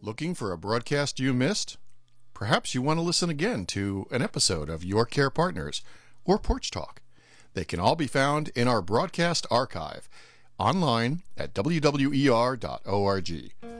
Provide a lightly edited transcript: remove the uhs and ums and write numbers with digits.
Looking for a broadcast you missed? Perhaps you want to listen again to an episode of Your Care Partners or Porch Talk. They can all be found in our broadcast archive online at wwer.org.